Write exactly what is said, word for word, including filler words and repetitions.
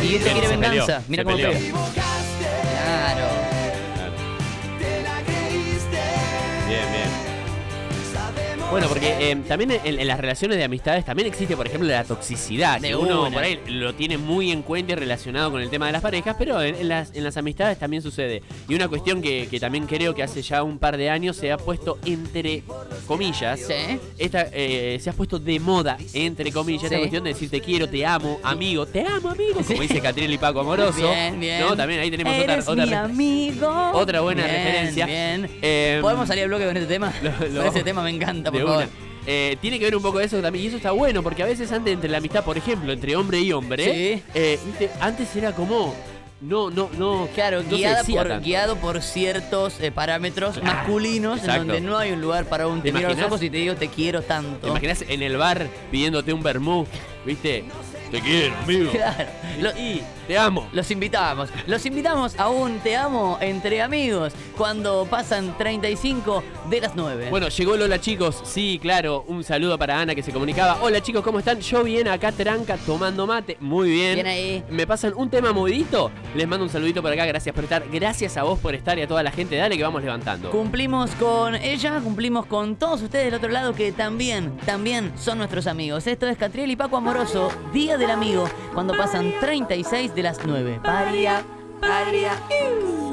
Y este quiere Se venganza. peleó, Mira se cómo peleó. pega. Claro. Bien, bien. Bueno, porque eh, también en, en las relaciones de amistades también existe, por ejemplo, la toxicidad. De Que uno una. por ahí lo tiene muy en cuenta y relacionado con el tema de las parejas, pero en, en las, en las amistades también sucede. Y una cuestión que, que también creo que hace ya un par de años se ha puesto entre comillas. Sí. Esta, eh, se ha puesto de moda, entre comillas, esta Sí. cuestión de decir te quiero, te amo, amigo, te amo, amigo, como dice Catriel y Paco Amoroso. Bien, bien. ¿No? También ahí tenemos Eres otra, mi otra, amigo. otra buena Bien, referencia. Bien. Eh, ¿Podemos salir al bloque con este tema? Lo- lo- Con ese tema me encanta, por de favor. una. Eh, tiene que ver un poco de eso también. Y eso está bueno, porque a veces antes entre la amistad, por ejemplo, entre hombre y hombre, Sí. eh, ¿viste? Antes era como. No, no, no. Claro, no se guiada decía por, tanto. guiado por ciertos eh, parámetros Claro, masculinos exacto. en donde no hay un lugar para un ¿Te te miro a los imaginas? ojos y te digo te quiero ¿Te tanto. imaginas en el bar pidiéndote un vermú? ¿Viste? Te quiero, amigo. Claro. Lo- Y te amo. Los invitamos, los invitamos a un Te Amo entre amigos cuando pasan treinta y cinco de las nueve. Bueno, llegó Lola, chicos. Sí, claro. Un saludo para Ana que se comunicaba. Hola, chicos, ¿cómo están? Yo bien acá, tranca, tomando mate. Muy bien. Bien ahí. Me pasan un tema movidito. Les mando un saludito por acá. Gracias por estar. Gracias a vos por estar y a toda la gente. Dale que vamos levantando. Cumplimos con ella, cumplimos con todos ustedes del otro lado que también, también son nuestros amigos. Esto es Catriel y Paco Amoroso, Día del Amigo, cuando pasan treinta y seis de las nueve. Paria, paria.